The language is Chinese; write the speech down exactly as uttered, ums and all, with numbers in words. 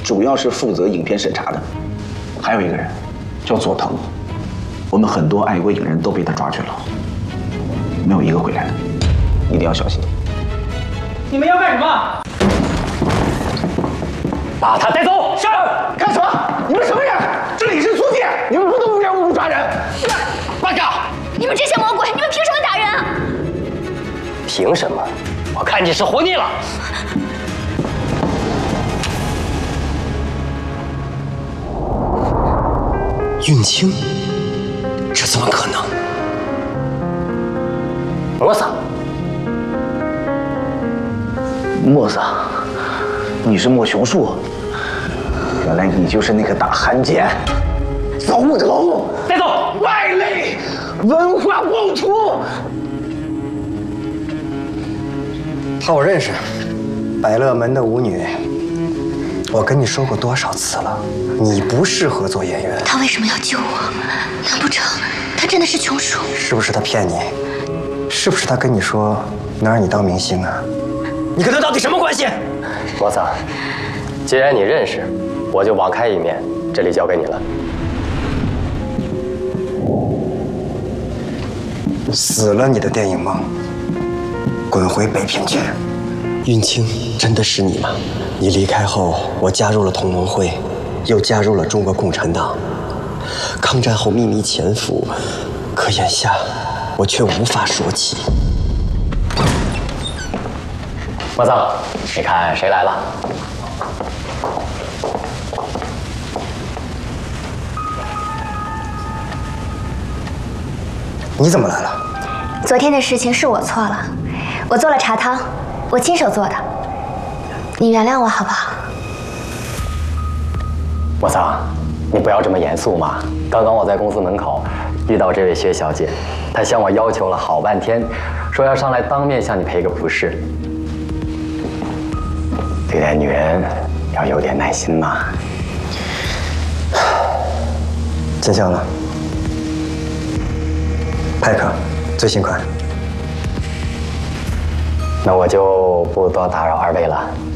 主要是负责影片审查的，还有一个人叫佐藤，我们很多爱国影人都被他抓去了，没有一个回来的，一定要小心。 你们要干什么？ 把他带走！ 是。干什么？你们什么人？这里是租界，你们不能无缘无故抓人。 八嘎！ 你们这些魔鬼，你们凭什么打人啊？ 凭什么？我看你是活腻了。 运清，这怎么可能？ 莫桑， 莫桑，你是莫雄树，原来你就是那个大汉奸，糟木头， 带走！ 败类，文化暴徒。 他我认识，百乐门的舞女。我跟你说过多少次了，你不适合做演员。 他为什么要救我？难不成他真的是穷叔？ 是不是他骗你？是不是他跟你说能让你当明星啊？你跟他到底什么关系？ 莫桑，既然你认识，我就网开一面，这里交给你了。 死了你的电影梦，滚回北平去。运清，真的是你吗？你离开后，我加入了同盟会，又加入了中国共产党。抗战后秘密潜伏，可眼下我却无法说起。 莫桑，你看谁来了？ 你怎么来了？ 昨天的事情是我错了，我做了茶汤，我亲手做的，你原谅我好不好？ 莫桑，你不要这么严肃嘛。刚刚我在公司门口遇到这位薛小姐，她向我要求了好半天，说要上来当面向你赔个不是。对待女人要有点耐心嘛。 见笑了。派克，最新款。 那我就不多打扰二位了。